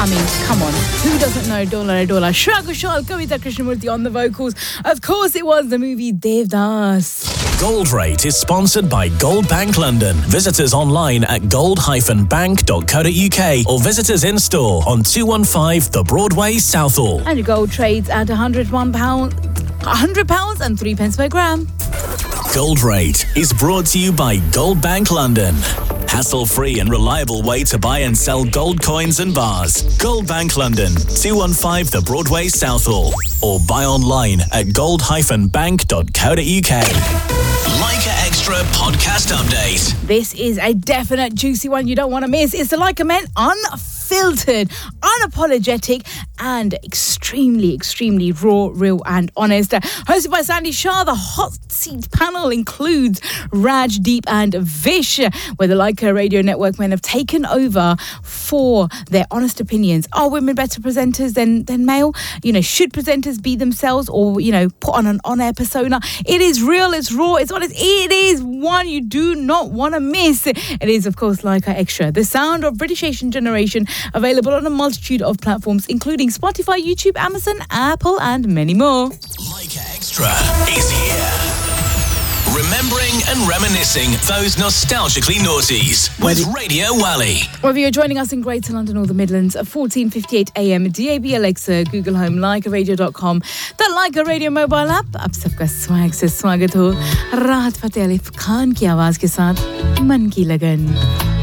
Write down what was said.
I mean, come on. Who doesn't know Dola Re Dola? Shreya Ghoshal, Kavita Krishnamurthy on the vocals. Of course it was the movie Devdas. Gold Rate is sponsored by Gold Bank London. Visit us online at gold-bank.co.uk or visit us in store on 215 The Broadway, Southall. And your gold trades at £100 and 3 pence per gram. Gold Rate is brought to you by Gold Bank London. Hassle-free and reliable way to buy and sell gold coins and bars. Gold Bank London, 215 The Broadway, Southall. Or buy online at gold-bank.co.uk. Leica Extra podcast update. This is a definite juicy one you don't want to miss. It's the Leica Men unfiltered, unapologetic, and extremely raw, real, and honest. Hosted by Sandy Shah, the hot seat panel includes Raj, Deep, and Vish, where the Leica Radio Network men have taken over for their honest opinions. Are women better presenters than male? You know, should presenters be themselves or, you know, put on an on-air persona? It is real, it's raw, it's honest. It is one you do not want to miss. It is, of course, Leica Extra, the sound of British Asian generation, available on a multitude of platforms, including Spotify, YouTube, Amazon, Apple, and many more. Leica Extra is here. Remembering and reminiscing those nostalgically noughties with Radio Wally. Whether you're joining us in Greater London or the Midlands at 14:58 AM, DAB, Alexa, Google Home, LeicaRadio.com, the Leica Radio mobile app. आप सबका swag से स्वागत हो। राहत फतेह अली खान की आवाज के साथ मन की लगन।